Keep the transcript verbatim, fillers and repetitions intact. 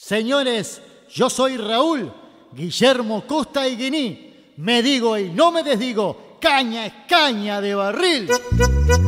Señores, yo soy Raúl Guillermo Costa Higuiní. Me digo y no me desdigo, caña es caña de barril.